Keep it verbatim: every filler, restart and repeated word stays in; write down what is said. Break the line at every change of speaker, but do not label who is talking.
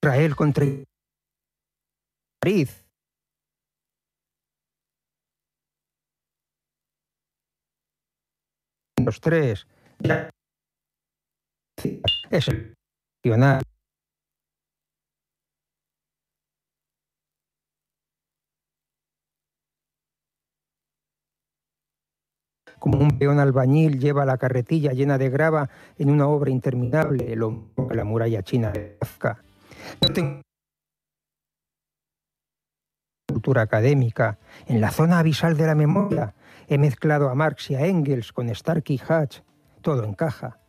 Israel contra París. Los tres. Es excepcional. Como un peón albañil lleva la carretilla llena de grava en una obra interminable, lo mismo que la muralla china de Kafka. Yo tengo cultura académica. En la zona abisal de la memoria he mezclado a Marx y a Engels con Stark y Hatch. Todo encaja.